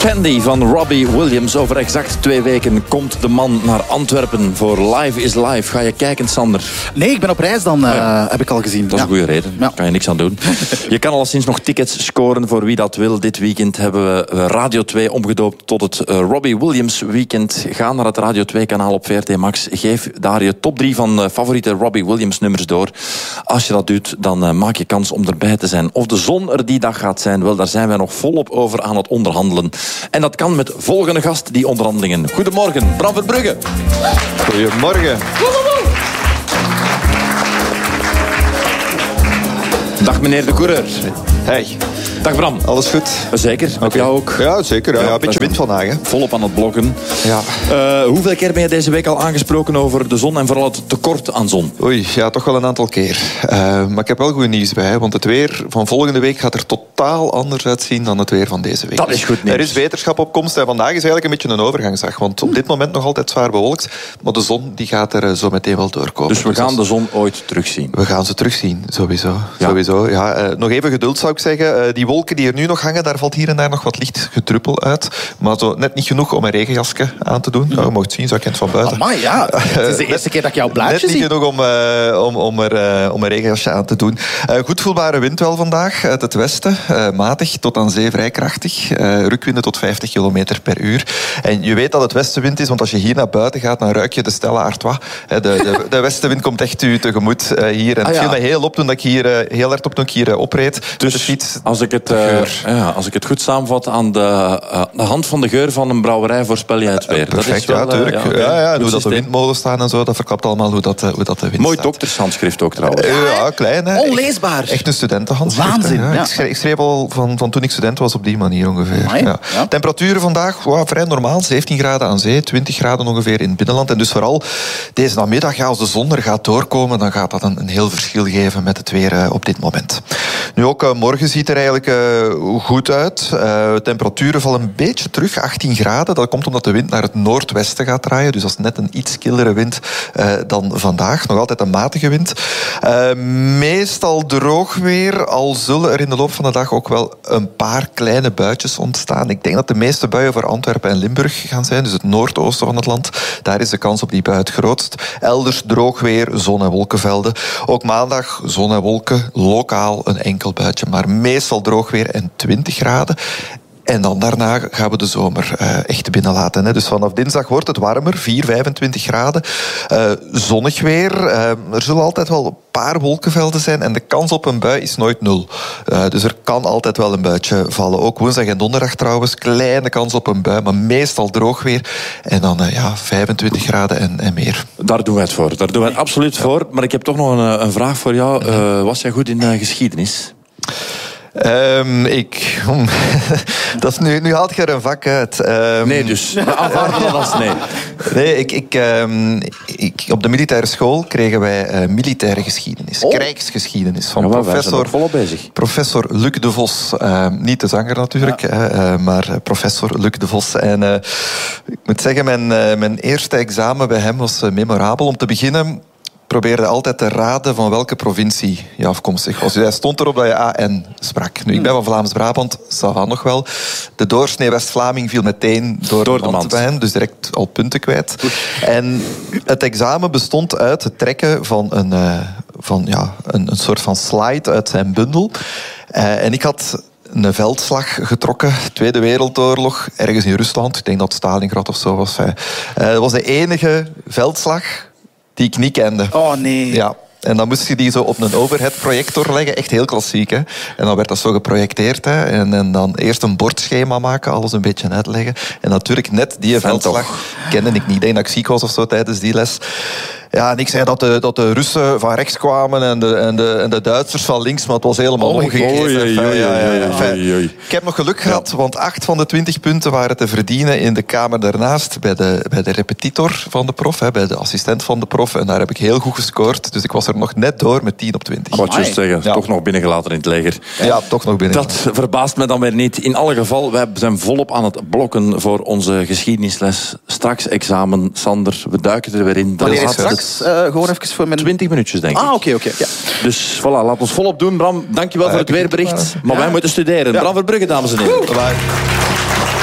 Candy van Robbie Williams. Over exact 2 weken komt de man naar Antwerpen voor Live is Live. Ga je kijken, Sander? Nee, ik ben op reis dan, heb ik al gezien. Dat is een goede reden. Daar kan je niks aan doen. Je kan alleszins nog tickets scoren voor wie dat wil. Dit weekend hebben we Radio 2 omgedoopt tot het Robbie Williams weekend. Ga naar het Radio 2 kanaal op VRT Max. Geef daar je top 3 van favoriete Robbie Williams nummers door. Als je dat doet, dan maak je kans om erbij te zijn. Of de zon er die dag gaat zijn, wel, daar zijn wij nog volop over aan het onderhandelen. En dat kan met volgende gast, die onderhandelingen. Goedemorgen, Bram Verbrugge. Goedemorgen. Dag meneer de coureur. Hey. Dag Bram. Alles goed? Zeker, met jou ook. Ja, zeker. Ja, een beetje wind vandaag. Hè. Volop aan het blokken. Ja. Hoeveel keer ben je deze week al aangesproken over de zon en vooral het tekort aan zon? Oei, ja, toch wel een aantal keer. Maar ik heb wel goed nieuws bij, want het weer van volgende week gaat er totaal anders uitzien dan het weer van deze week. Dat is goed nieuws. Er is wetenschap op komst en vandaag is eigenlijk een beetje een overgangsdag, want op dit moment nog altijd zwaar bewolkt, maar de zon die gaat er zo meteen wel doorkomen. Dus we gaan de zon ooit terugzien? We gaan ze terugzien, sowieso. Ja. Sowieso, ja. Nog even geduld zou ik zeggen. Die wolken die er nu nog hangen, daar valt hier en daar nog wat licht gedruppel uit. Maar zo net niet genoeg om een regenjasje aan te doen. Nou, je mocht zien, zo kent van buiten. Amai, ja. Het is de eerste keer dat ik jouw plaatje zie. Net niet genoeg om een regenjasje aan te doen. Goed voelbare wind wel vandaag uit het westen. Matig tot aan zee vrij krachtig. Rukwinden tot 50 km per uur. En je weet dat het westenwind is, want als je hier naar buiten gaat, dan ruik je de Stella Artois. De westenwind komt echt u tegemoet hier. En het viel me heel op toen ik heel hard op toen ik hier opreed. Dus de fiets, als ik het goed samenvat, aan de hand van de geur van een brouwerij voorspel je het weer. Perfect, dat is wel, ja, tuurlijk. Okay. Hoe dat de windmolens staan en zo, dat verklapt allemaal hoe dat de wind Mooi staat. doktershandschrift ook trouwens. Ja, klein. Hè. Onleesbaar. Echt een studentenhandschrift. Waanzin. Ja. Ja. Ik schreef al van toen ik student was op die manier ongeveer. Amai, Ja. ja. Temperaturen vandaag, vrij normaal. 17 graden aan zee, 20 graden ongeveer in het binnenland. En dus vooral deze namiddag, als de zon er gaat doorkomen, dan gaat dat een heel verschil geven met het weer op dit moment. Nu ook morgen ziet er eigenlijk goed uit. Temperaturen vallen een beetje terug, 18 graden. Dat komt omdat de wind naar het noordwesten gaat draaien. Dus dat is net een iets killere wind dan vandaag. Nog altijd een matige wind. Meestal droog weer, al zullen er in de loop van de dag ook wel een paar kleine buitjes ontstaan. Ik denk dat de meeste buien voor Antwerpen en Limburg gaan zijn. Dus het noordoosten van het land. Daar is de kans op die bui het grootst. Elders droog weer, zon- en wolkenvelden. Ook maandag zon en wolken, lokaal een enkel buitje. Maar meestal droog weer en 20 graden. En dan daarna gaan we de zomer echt binnenlaten. Hè. Dus vanaf dinsdag wordt het warmer, 25 graden. Zonnig weer. Er zullen altijd wel een paar wolkenvelden zijn. En de kans op een bui is nooit 0. Dus er kan altijd wel een buitje vallen. Ook woensdag en donderdag trouwens. Kleine kans op een bui, maar meestal droog weer. En dan 25 graden en meer. Daar doen wij het voor. Daar doen wij het absoluut voor. Maar ik heb toch nog een vraag voor jou. Was jij goed in geschiedenis? Dat is nu haalt je er een vak uit. Nee, dus. We aanvaarden dat als nee. Nee, op de militaire school kregen wij militaire geschiedenis. Krijgsgeschiedenis. Van professor Luc de Vos. Niet de zanger natuurlijk, maar professor Luc de Vos. En ik moet zeggen, mijn eerste examen bij hem was memorabel. Om te beginnen probeerde altijd te raden van welke provincie je afkomstig was. Dus hij stond erop dat je AN sprak. Nu, ik ben van Vlaams-Brabant, ça va nog wel. De doorsnee West-Vlaming viel meteen door de mand bij hem, dus direct al punten kwijt. En het examen bestond uit het trekken van een soort van slide uit zijn bundel. En ik had een veldslag getrokken, Tweede Wereldoorlog, ergens in Rusland. Ik denk dat Stalingrad of zo was. Dat was de enige veldslag die ik niet kende. Oh nee. Ja. En dan moest je die zo op een overhead-projector leggen. Echt heel klassiek, hè. En dan werd dat zo geprojecteerd, hè. En dan eerst een bordschema maken, alles een beetje uitleggen. En natuurlijk net die veldslag kende ik niet. Ik denk dat ik ziek was of zo tijdens die les. Ja, en ik zei dat de Russen van rechts kwamen en de Duitsers van links, maar het was helemaal omgekeerd. Ik heb nog geluk gehad, want 8 van de 20 punten waren te verdienen in de kamer daarnaast, bij de repetitor van de prof, bij de assistent van de prof. En daar heb ik heel goed gescoord. Dus ik was er nog net door met 10 op 20. Wat juist zeggen, toch nog binnengelaten in het leger. Ja, toch nog binnen. Dat verbaast me dan weer niet. In alle geval, wij zijn volop aan het blokken voor onze geschiedenisles. Straks examen, Sander, we duiken er weer in. Wanneer is straks? Gewoon even voor mijn... 20 minuutjes, denk ik. Oké. Ja. Dus voilà, laat ons volop doen. Bram, dankjewel voor het weerbericht. Maar wij moeten studeren. Bram Verbrugge, dames en heren. Bye.